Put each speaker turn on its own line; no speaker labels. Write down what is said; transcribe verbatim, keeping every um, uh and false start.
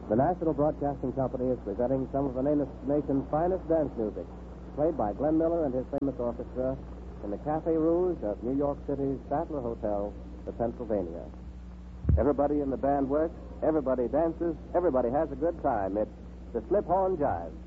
The National Broadcasting Company is presenting some of the nation's finest dance music, played by Glenn Miller and his famous orchestra in the Cafe Rouge of New York City's Statler Hotel, the Pennsylvania. Everybody in the band works, everybody dances, everybody has a good time. It's the Slip Horn Jive.